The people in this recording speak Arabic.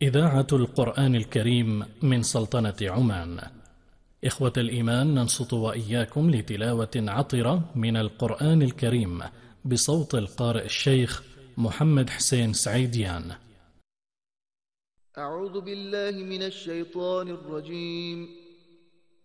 إذاعة القرآن الكريم من سلطنة عمان. إخوة الإيمان، ننصت وإياكم لتلاوة عطرة من القرآن الكريم بصوت القارئ الشيخ محمد حسين سعيديان. أعوذ بالله من الشيطان الرجيم.